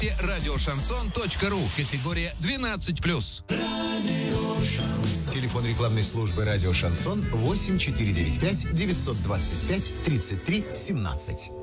радиошансон.ру. Категория 12+. Телефон рекламной службы «Радио Шансон» 8495 925 33 17.